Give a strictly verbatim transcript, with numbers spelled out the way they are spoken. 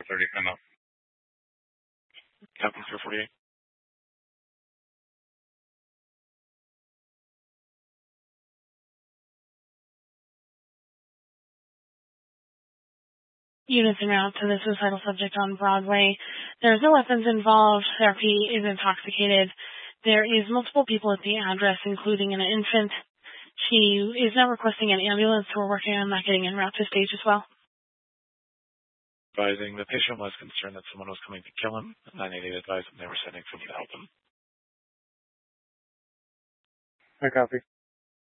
thirty, I'm out. Captain zero forty-eight. Units en route to the suicidal subject on Broadway. There's no weapons involved. Therapy is intoxicated. There is multiple people at the address, including an infant. She is now requesting an ambulance. We're working on that getting en route to stage as well. Advising the patient was concerned that someone was coming to kill him. nine eight eight advised them they were sending someone to help him. I copy.